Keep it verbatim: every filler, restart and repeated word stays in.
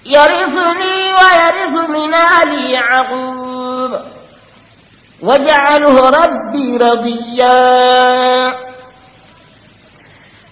يرثني ويرث من آل يعقوب واجعله ربي رضيا.